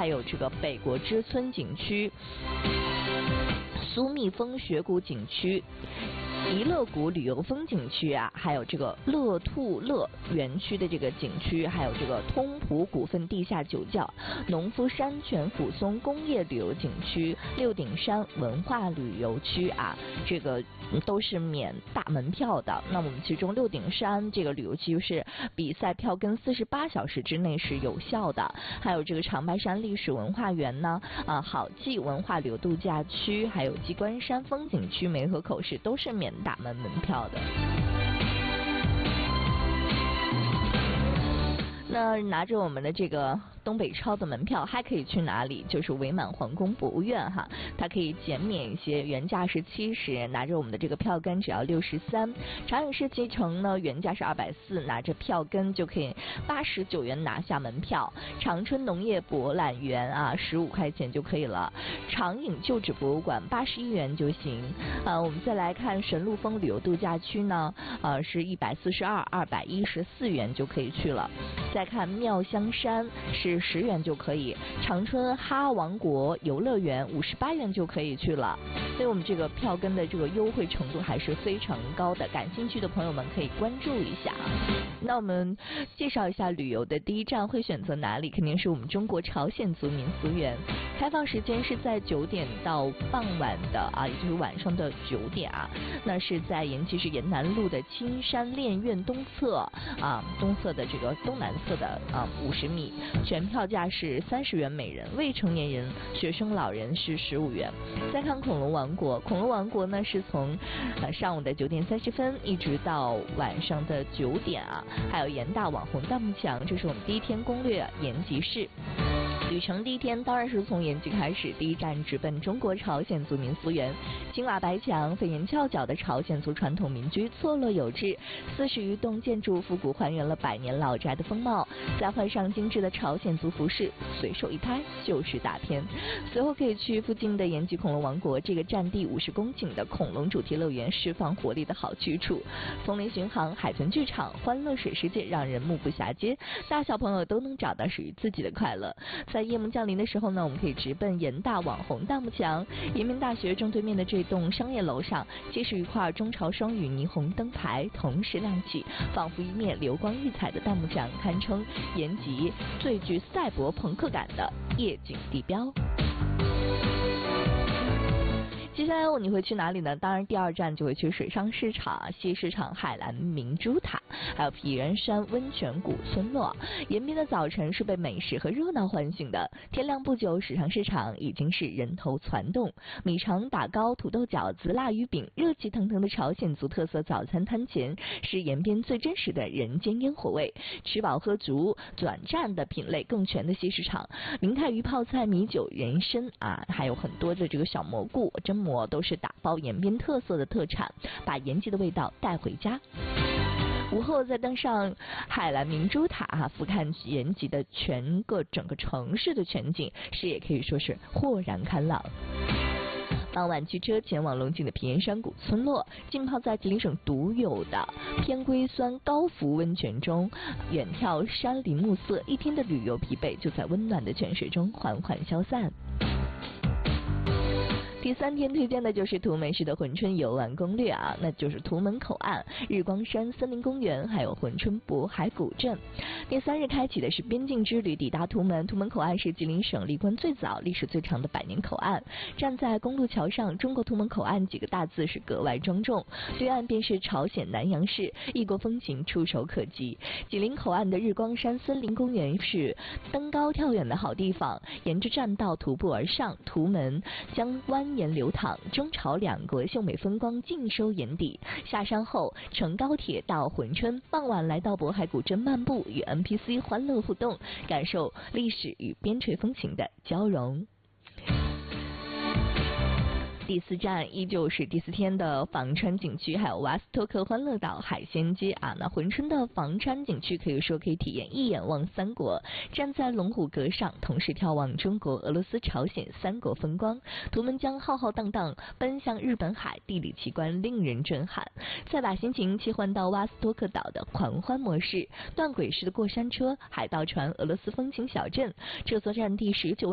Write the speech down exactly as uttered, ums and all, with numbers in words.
还有这个北国之村景区、苏密峰雪谷景区、怡乐谷旅游风景区啊，还有这个乐兔乐园区的这个景区，还有这个通普股份地下酒窖、农夫山泉抚松工业旅游景区、六顶山文化旅游区啊，这个都是免大门票的。那我们其中六顶山这个旅游区是比赛票根四十八小时之内是有效的，还有这个长白山历史文化园呢，啊好记文化旅游度假区，还有鸡冠山风景区、梅河口市都是免大门门票的。那拿着我们的这个东北超的门票还可以去哪里？就是伪满皇宫博物院哈，它可以减免一些，原价是七十，拿着我们的这个票根只要六十三。长影视骑乘呢，原价是二百四，拿着票根就可以八十九元拿下门票。长春农业博览园啊，十五块钱就可以了。长影旧址博物馆八十一元就行。啊，我们再来看神鹿峰旅游度假区呢，呃是一百四十二，二百一十四元就可以去了。再看妙香山是十元就可以，长春哈王国游乐园五十八元就可以去了。所以我们这个票根的这个优惠程度还是非常高的，感兴趣的朋友们可以关注一下。那我们介绍一下旅游的第一站会选择哪里？肯定是我们中国朝鲜族民俗园，开放时间是在九点到傍晚的啊，也就是晚上的九点啊。那是在延吉市沿南路的青山练院东侧啊，东侧的这个东南侧的啊五十米，全票价是三十元每人，未成年人、学生、老人是十五元。再看恐龙王国，恐龙王国呢是从呃上午的九点三十分一直到晚上的九点啊，还有盐大网红大幕墙，这是我们第一天攻略延吉市。旅程第一天当然是从延吉开始，第一站直奔中国朝鲜族民俗园。青瓦白墙、飞檐翘角的朝鲜族传统民居错落有致，四十余栋建筑复古还原了百年老宅的风貌，再换上精致的朝鲜族服饰，随手一拍就是大片。随后可以去附近的延吉恐龙王国，这个占地五十公顷的恐龙主题乐园释放活力的好去处。枫林巡航、海豚剧场、欢乐水世界让人目不暇接，大小朋友都能找到属于自己的快乐。在夜幕降临的时候呢，我们可以直奔盐大网红大幕墙。延明大学正对面的这栋商业楼上，结实一块中朝双语霓虹灯牌同时亮起，仿佛一面流光溢彩的大幕墙，堪称延吉最具赛博朋克感的夜景地标。接下来你会去哪里呢？当然第二站就会去水上市场、西市场、海蓝明珠塔，还有皮原山温泉谷村落。延边的早晨是被美食和热闹唤醒的，天亮不久，水上市场已经是人头攒动，米肠、打糕、土豆饺子、腊鱼饼，热气腾腾的朝鲜族特色早餐摊前，是延边最真实的人间烟火味。吃饱喝足，转站的品类更全的西市场，明太鱼泡菜、米酒、人参啊，还有很多的这个小蘑菇、蒸蘑都是打包延边特色的特产，把延吉的味道带回家。午后再登上海蓝明珠塔哈、啊，俯瞰延吉的全个整个城市的全景，视野可以说是豁然开朗。傍晚驱车前往龙井的皮岩山谷村落，浸泡在吉林省独有的偏硅酸高伏温泉中，远眺山林暮色，一天的旅游疲惫就在温暖的泉水中缓缓消散。第三天推荐的就是图门市的珲春游玩攻略啊，那就是图门口岸、日光山森林公园，还有珲春渤海古镇。第三日开启的是边境之旅，抵达图门。图门口岸是吉林省立关最早、历史最长的百年口岸。站在公路桥上，中国图门口岸几个大字是格外庄重。对岸便是朝鲜南阳市，异国风情触手可及。吉林口岸的日光山森林公园是登高跳远的好地方，沿着栈道徒步而上，图门将蜿蜒流淌，中朝两国秀美风光尽收眼底。下山后乘高铁到珲春，傍晚来到渤海古镇漫步，与 N P C 欢乐互动，感受历史与边陲风情的交融。第四站依旧是第四天的房川景区，还有瓦斯托克欢乐岛海鲜街啊。那珲春的房川景区可以说可以体验一眼望三国，站在龙虎阁上，同时眺望中国、俄罗斯、朝鲜三国风光。图门江浩浩荡荡奔向日本海，地理奇观令人震撼。再把心情切换到瓦斯托克岛的狂欢模式，断轨式的过山车、海盗船、俄罗斯风情小镇。这座占地十九